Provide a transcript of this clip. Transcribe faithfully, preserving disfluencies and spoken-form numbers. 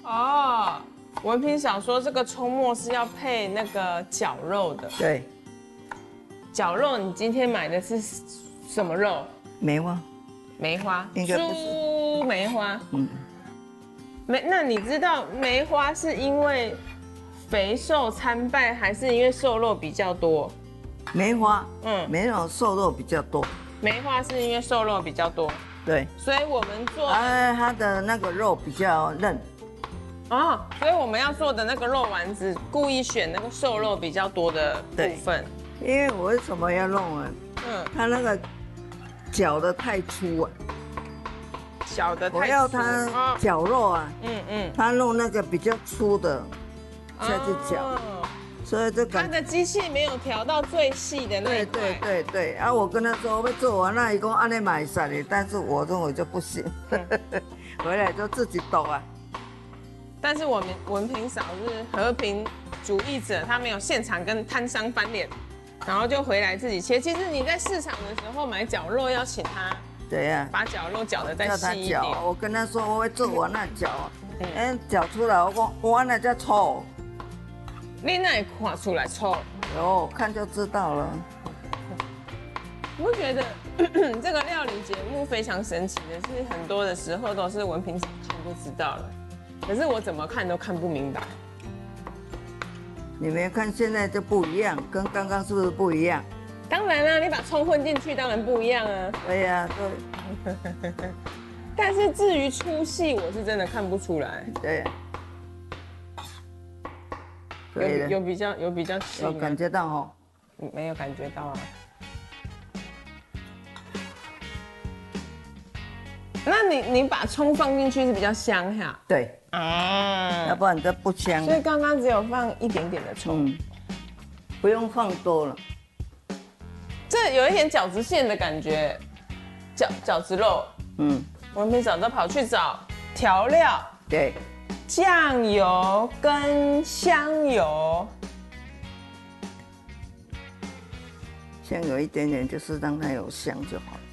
哦，文平少说这个葱末是要配那个绞肉的。 对， 绞肉你今天买的是什么肉？ 梅花。 梅花， 应该不是猪梅花。 嗯， 梅，那你知道梅花是因为肥瘦参半，还是因为瘦肉比较多？ 梅花， 嗯， 梅种瘦肉比较多。 梅花是因为瘦肉比较多， 对， 所以我们做啊，它的那个肉比较嫩。 哦，所以我们要做的那个肉丸子，故意选那个瘦肉比较多的部分。 因为我为什么要弄啊？ 嗯， 它那个绞的太粗啊， 小的太粗， 我要它绞肉啊， 嗯嗯， 它弄那个比较粗的下去绞， 哦所以这它感的机器没有调到最细的那一块。 对对对对。啊，我跟他说我要做完那一共按那买晒的，但是我认为就不行，回来就自己抖啊。 但是我们文平嫂是和平主义者，他没有现场跟摊商翻脸，然后就回来自己切。其实你在市场的时候买绞肉，要请他对呀、 把绞肉绞得再叫他细一点。 绞，我跟他说我会做完那绞，哎、绞出来我讲我那叫粗， 你那也看出来臭， 有看就知道了。 你不觉得这个料理节目非常神奇的是，很多的时候都是文平嫂看就知道了，可是我怎么看都看不明白。 你没看现在就不一样，跟刚刚是不是不一样？ 当然啦，你把葱混进去，当然不一样啊。 对呀、对但是至于粗细，我是真的看不出来。 对。 有对的， 有比较有比较细吗？ 有感觉到哦。 没有感觉到啊。那你你把葱放进去是比较香哈？ 对， 啊， 要不然这不香。 所以刚刚只有放一点点的葱， 嗯，不用放多了。 这有一点饺子馅的感觉，饺饺子肉。 嗯， 我们早都跑去找调料， 对， 酱油跟香油， 香有一点点，就是让它有香就好。